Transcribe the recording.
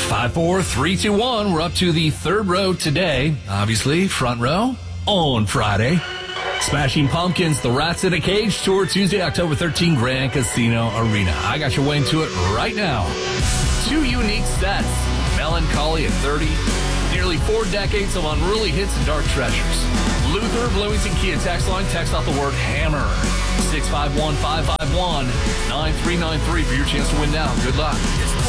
5, 4, 3, 2, 1. We're up to the third row today. Obviously, front row on Friday. Smashing Pumpkins, The Rats in a Cage Tour, Tuesday, October 13, Grand Casino Arena. I got your way into it right now. Two unique sets, Melancholy at 30, nearly 4 decades of unruly hits and dark treasures. Luther, Bloomington Kia text line, text out the word HAMMER, 651-551-9393 for your chance to win now. Good luck.